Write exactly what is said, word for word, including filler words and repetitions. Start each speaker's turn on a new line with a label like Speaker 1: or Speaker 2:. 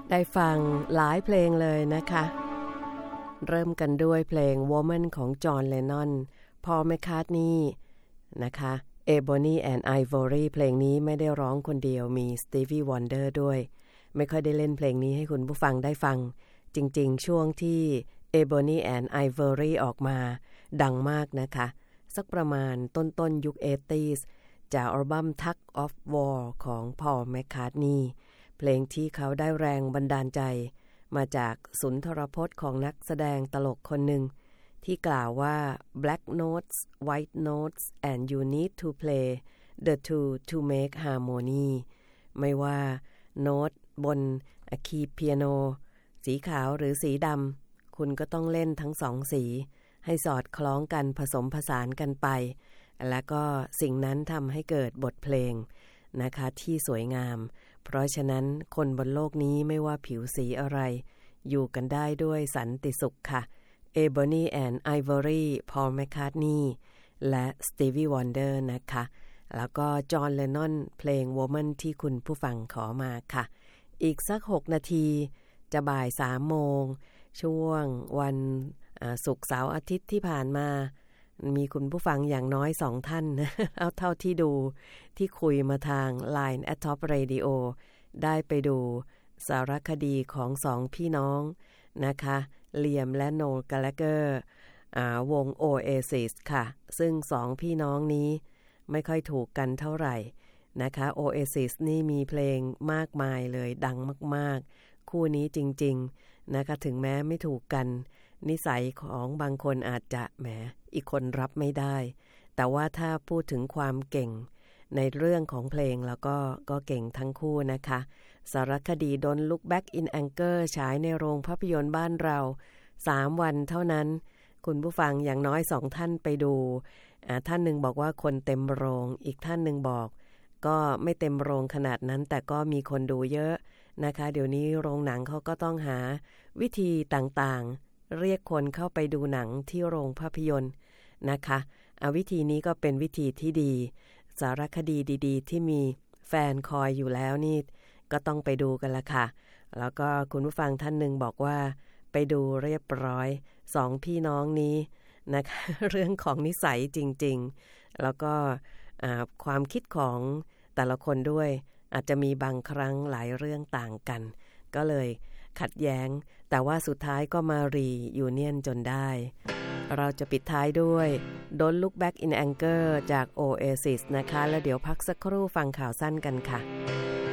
Speaker 1: ได้ฟังหลายเพลงเลยนะคะเริ่มกันด้วยเพลง Woman ของจอห์น เลนนอน พอล แมคคาร์ทนีย์นะคะ Ebony and Ivory เพลงนี้ไม่ได้ร้องคนเดียวมี Stevie Wonder ด้วยไม่ค่อยได้เล่นเพลงนี้ให้คุณผู้ฟังได้ฟังจริงๆช่วงที่ Ebony and Ivory ออกมาดังมากนะคะสักประมาณต้นๆยุค แปดสิบ จากอัลบั้ม Tug of War ของ Paul McCartney เพลงที่เขาได้แรงบันดาลใจมาจากสุนทรพจน์ของนักแสดงตลกคนหนึ่งที่กล่าวว่า Black notes white notes and you need to play the two to make harmony ไม่ว่าโน้ตบนคีย์เปียโนสีขาวหรือสีดำคุณก็ต้องเล่นทั้งสองสีให้สอดคล้องกันผสมผสานกันไปและก็สิ่งนั้นทำให้เกิดบทเพลงนะคะที่สวยงามเพราะฉะนั้นคนบนโลกนี้ไม่ว่าผิวสีอะไรอยู่กันได้ด้วยสันติสุขค่ะ Ebony and Ivory Paul McCartney และ Stevie Wonder นะคะแล้วก็จอห์น เลนนอนเพลง Woman ที่คุณผู้ฟังขอมาค่ะอีกสักหกนาทีจะบ่ายสามโมงช่วงวันศุกร์เสาร์อาทิตย์ที่ผ่านมามีคุณผู้ฟังอย่างน้อยสองท่านเอาเท่าที่ดูที่คุยมาทาง ไลน์ แอท ท็อป เรดิโอ ได้ไปดูสารคดีของสองพี่น้องนะคะเลียมและโนล กาลาเกอร์วง Oasis ค่ะซึ่งสองพี่น้องนี้ไม่ค่อยถูกกันเท่าไหร่นะคะ Oasis นี่มีเพลงมากมายเลยดังมากๆคู่นี้จริงๆนะคะถึงแม้ไม่ถูกกันนิสัยของบางคนอาจจะแหมอีกคนรับไม่ได้แต่ว่าถ้าพูดถึงความเก่งในเรื่องของเพลงแล้วก็ก็เก่งทั้งคู่นะคะสารคดี Don't Look Back in Anger ฉายในโรงภาพยนตร์บ้านเราสามวันเท่านั้นคุณผู้ฟังอย่างน้อยสองท่านไปดูท่านหนึ่งบอกว่าคนเต็มโรงอีกท่านหนึ่งบอกก็ไม่เต็มโรงขนาดนั้นแต่ก็มีคนดูเยอะนะคะเดี๋ยวนี้โรงหนังเขาก็ต้องหาวิธีต่างๆเรียกคนเข้าไปดูหนังที่โรงภาพยนตร์นะคะเอาวิธีนี้ก็เป็นวิธีที่ดีสารคดีดีๆที่มีแฟนคอยอยู่แล้วนี่ก็ต้องไปดูกันละค่ะแล้วก็คุณผู้ฟังท่านหนึ่งบอกว่าไปดูเรียบร้อยสองพี่น้องนี้นะคะเรื่องของนิสัยจริงๆแล้วก็ความคิดของแต่ละคนด้วยอาจจะมีบางครั้งหลายเรื่องต่างกันก็เลยขัดแย้งแต่ว่าสุดท้ายก็มารียูเนียนจนได้เราจะปิดท้ายด้วย Don't Look Back in Anger จาก Oasis นะคะแล้วเดี๋ยวพักสักครู่ฟังข่าวสั้นกันค่ะ